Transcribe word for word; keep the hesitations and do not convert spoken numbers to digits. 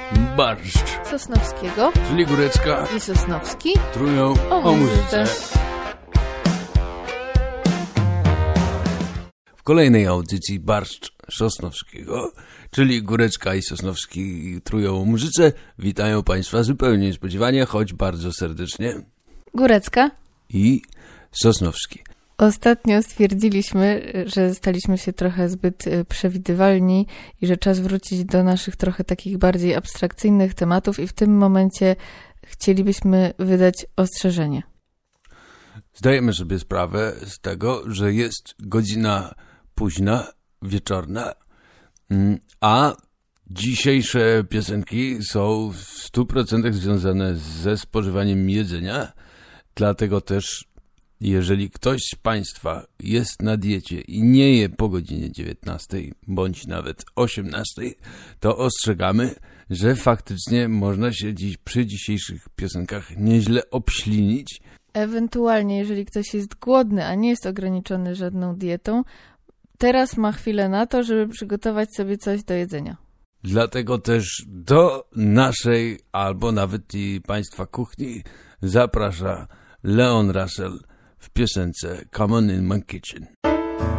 Barszcz Sosnowskiego, czyli Góreczka i Sosnowski trują o, o muzyce. W kolejnej audycji Barszcz Sosnowskiego, czyli Góreczka i Sosnowski trują o muzyce, witają Państwa zupełnie niespodziewanie, choć bardzo serdecznie. Górecka I Sosnowski. Ostatnio stwierdziliśmy, że staliśmy się trochę zbyt przewidywalni i że czas wrócić do naszych trochę takich bardziej abstrakcyjnych tematów i w tym momencie chcielibyśmy wydać ostrzeżenie. Zdajemy sobie sprawę z tego, że jest godzina późna, wieczorna, a dzisiejsze piosenki są w stu procentach związane ze spożywaniem jedzenia, dlatego też jeżeli ktoś z Państwa jest na diecie i nie je po godzinie dziewiętnastej bądź nawet osiemnastej, to ostrzegamy, że faktycznie można się dziś przy dzisiejszych piosenkach nieźle obślinić. Ewentualnie, jeżeli ktoś jest głodny, a nie jest ograniczony żadną dietą, teraz ma chwilę na to, żeby przygotować sobie coś do jedzenia. Dlatego też do naszej albo nawet i Państwa kuchni zaprasza Leon Russell w piosence Come On In My Kitchen.